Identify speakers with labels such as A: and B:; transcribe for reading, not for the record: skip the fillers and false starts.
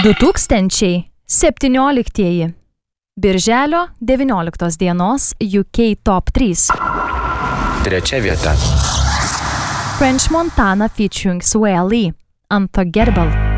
A: 2017. Birželio 19 dienos UK Top 3.
B: Trečia vieta.
A: French Montana featuring Swae Lee, Unforgettable.